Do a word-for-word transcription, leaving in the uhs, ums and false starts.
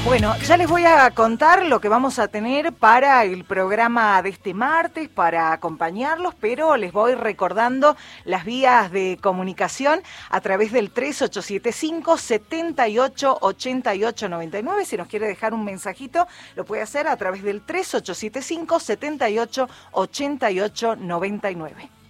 Bueno, ya les voy a contar lo que vamos a tener para el programa de este martes, para acompañarlos, pero les voy recordando las vías de comunicación a través del tres ocho siete cinco, siete ocho, ocho ocho nueve nueve. Si nos quiere dejar un mensajito, lo puede hacer a través del tres ocho siete cinco, siete ocho, ocho ocho nueve nueve.